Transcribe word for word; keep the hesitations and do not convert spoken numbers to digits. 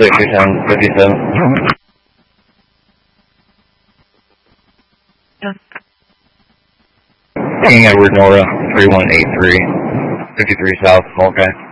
sixty-seven fifty-seven. King Edward Nora, three one eight three, fifty-three South, okay.